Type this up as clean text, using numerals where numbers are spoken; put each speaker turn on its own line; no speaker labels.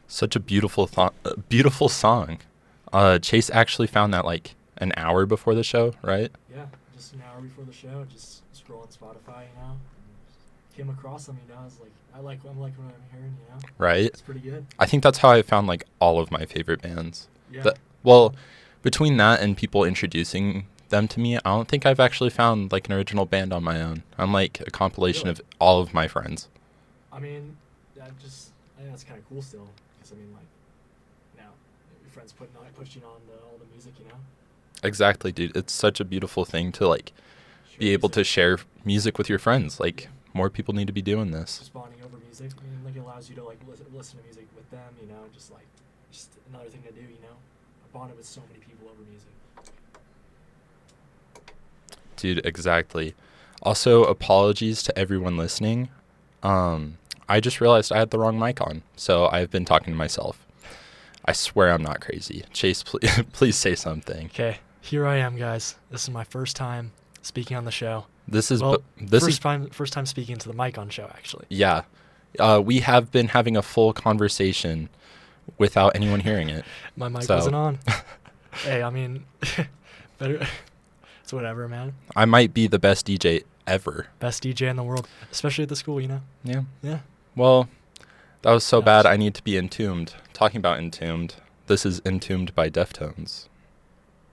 Such a beautiful song. Chase actually found that like an hour before the show, right?
Yeah, just an hour before the show, just scrolling Spotify, and came across them. I was like, I'm liking what I'm hearing.
Right.
It's pretty good.
I think that's how I found like all of my favorite bands.
Yeah.
Well, between that and people introducing them to me, I don't think I've actually found like an original band on my own. I'm like a compilation
Really?
of all of my friends.
I think that's kind of cool still, because your friends pushing on all the music,
Exactly, dude. It's such a beautiful thing to like be able to share music with your friends. Like more people need to be doing this.
Just bonding over music. It allows you to like listen to music with them. Just another thing to do. I bonded with so many people over music.
Dude, exactly. Also, apologies to everyone listening. I just realized I had the wrong mic on, so I've been talking to myself. I swear I'm not crazy. Chase, please say something.
Okay, here I am, guys. This is my first time speaking on the show.
First
time speaking to the mic on show, actually.
Yeah. We have been having a full conversation without anyone hearing it.
My mic wasn't on. Hey, better. It's whatever, man.
I might be the best DJ ever.
Best DJ in the world, especially at the school,
Yeah.
Yeah.
Well, that was so bad I need to be Entombed. Talking about Entombed, this is Entombed by Deftones.